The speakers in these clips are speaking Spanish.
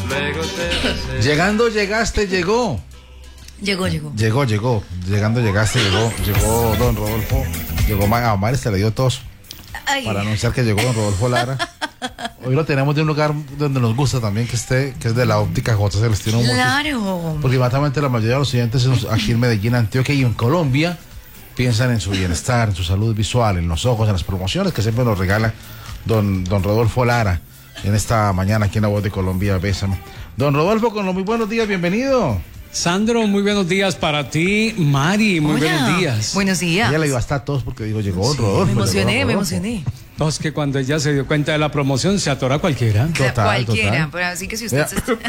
luego te besé. Llegando, llegaste, llegó. Llegó. Llegó. Llegando, llegaste, llegó don Rodolfo. Llegó a Omar, se le dio tos. Ay. Para anunciar que llegó don Rodolfo Lara. Hoy lo tenemos de un lugar donde nos gusta también que esté, que es de la óptica J. Celestino Mutis. Claro. Porque básicamente la mayoría de los oyentes aquí en Medellín, Antioquia y en Colombia piensan en su bienestar, en su salud visual, en los ojos, en las promociones que siempre nos regala don Rodolfo Lara en esta mañana aquí en La Voz de Colombia. Bésame. Don Rodolfo, con los muy buenos días, bienvenido. Sandro, muy buenos días para ti. Mari, muy buenos días. Buenos días. Ella le iba hasta a todos porque digo, llegó don Rodolfo. Me emocioné. No, es que cuando ella se dio cuenta de la promoción se atora cualquiera. Cualquiera, pero así que si usted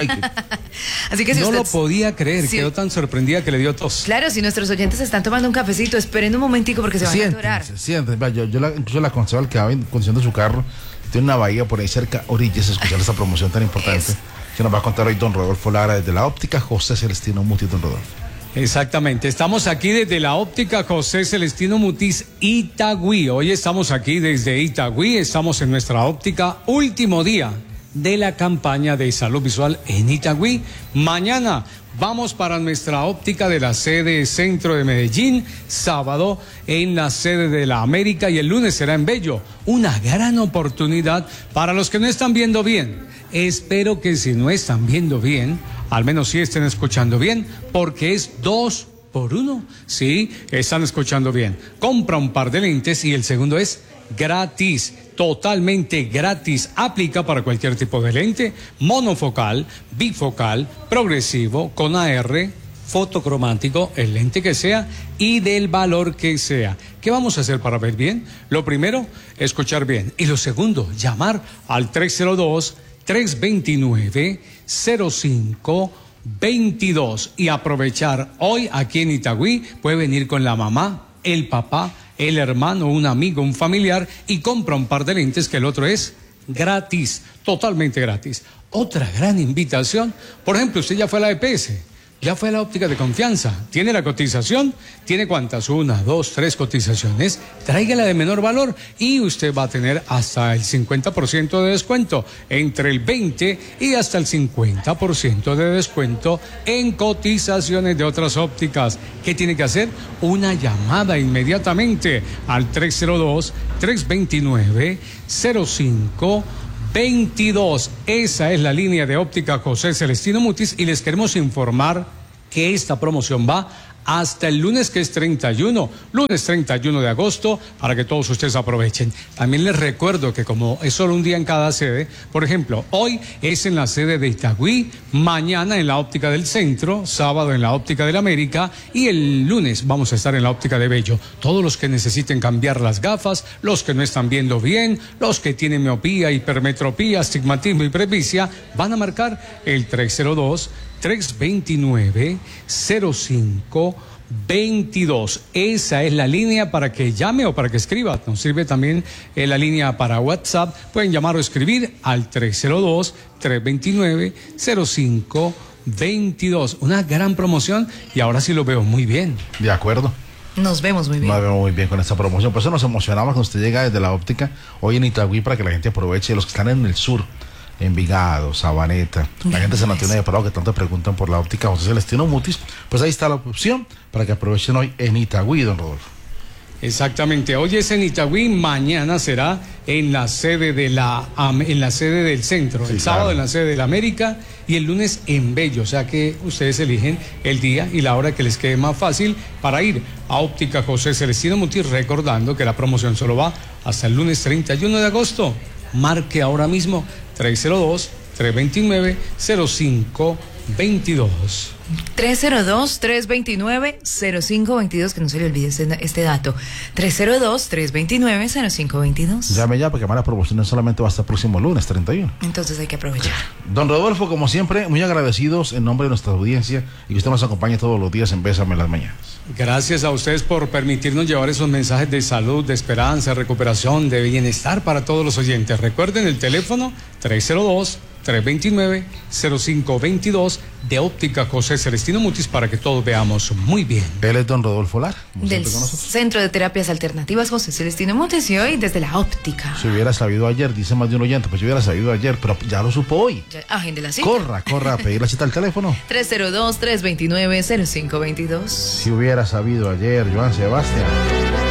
no lo podía creer, quedó tan sorprendida que le dio tos. Claro, si nuestros oyentes están tomando un cafecito, esperen un momentico porque se van a atorar. Siéntense. Yo incluso la aconsejo al que va conduciendo su carro, tiene una bahía por ahí cerca, orillas, escuchar esta promoción tan importante que nos va a contar hoy don Rodolfo Lara desde la óptica José Celestino Mutis. Don Rodolfo. Exactamente, estamos aquí desde la óptica José Celestino Mutis, Itagüí. Hoy estamos aquí desde Itagüí, estamos en nuestra óptica, último día de la campaña de salud visual en Itagüí. Mañana vamos para nuestra óptica de la sede centro de Medellín, sábado en la sede de la América y el lunes será en Bello. Una gran oportunidad para los que no están viendo bien. Espero que si no están viendo bien, al menos sí estén escuchando bien, porque es 2 por 1. Sí, están escuchando bien. Compra un par de lentes y el segundo es gratis, totalmente gratis. Aplica para cualquier tipo de lente, monofocal, bifocal, progresivo, con AR, fotocromático, el lente que sea y del valor que sea. ¿Qué vamos a hacer para ver bien? Lo primero, escuchar bien. Y lo segundo, llamar al 302-329-0522 y aprovechar hoy aquí en Itagüí. Puede venir con la mamá, el papá, el hermano, un amigo, un familiar y compra un par de lentes que el otro es gratis, totalmente gratis. Otra gran invitación, por ejemplo, usted ya fue a la EPS, ya fue a la óptica de confianza, tiene la cotización, tiene cuántas, 1, 2, 3 cotizaciones, tráigala de menor valor y usted va a tener hasta el 50% de descuento, entre el 20 y hasta el 50% de descuento en cotizaciones de otras ópticas. ¿Qué tiene que hacer? Una llamada inmediatamente al 302-329-0522. Esa es la línea de óptica José Celestino Mutis y les queremos informar que esta promoción va hasta el lunes, que es 31, lunes 31 de agosto, para que todos ustedes aprovechen. También les recuerdo que como es solo un día en cada sede, por ejemplo, hoy es en la sede de Itagüí, mañana en la óptica del centro, sábado en la óptica del América y el lunes vamos a estar en la óptica de Bello. Todos los que necesiten cambiar las gafas, los que no están viendo bien, los que tienen miopía, hipermetropía, astigmatismo y presbicia, van a marcar el 302-329-0522. Esa es la línea para que llame o para que escriba. Nos sirve también la línea para WhatsApp. Pueden llamar o escribir al 302-329-0522. Una gran promoción y ahora sí lo veo muy bien. De acuerdo. Nos vemos muy bien. Nos vemos muy bien con esta promoción. Por eso nos emocionamos cuando usted llega desde la óptica hoy en Itagüí para que la gente aproveche. Los que están en el sur, Envigado, Sabaneta, la gente se mantiene de parado que tanto preguntan por la óptica José Celestino Mutis, pues ahí está la opción para que aprovechen hoy en Itagüí, don Rodolfo. Exactamente, hoy es en Itagüí, mañana será en la sede del centro, sí, el sábado claro, en la sede de la América y el lunes en Bello, o sea que ustedes eligen el día y la hora que les quede más fácil para ir a óptica José Celestino Mutis, recordando que la promoción solo va hasta el lunes 31 de agosto. Marque ahora mismo 302-329-0522. 302-329-0522, que no se le olvide este dato. 302-329-0522. Llame ya porque la promoción no solamente va hasta el próximo lunes 31. Entonces hay que aprovechar. Don Rodolfo, como siempre, muy agradecidos en nombre de nuestra audiencia y que usted nos acompañe todos los días en Bésame en las mañanas. Gracias a ustedes por permitirnos llevar esos mensajes de salud, de esperanza, recuperación, de bienestar para todos los oyentes. Recuerden el teléfono 329-0522 de Óptica José Celestino Mutis para que todos veamos muy bien. Él es don Rodolfo Lara, como Del siempre con nosotros. Centro de Terapias Alternativas José Celestino Montes y hoy desde la óptica. Si hubiera sabido ayer, dice más de un oyente, pues si hubiera sabido ayer, pero ya lo supo hoy. Agende la cita. Corra a pedir la cita al teléfono. 302-329-0522. Si hubiera sabido ayer, Joan Sebastián.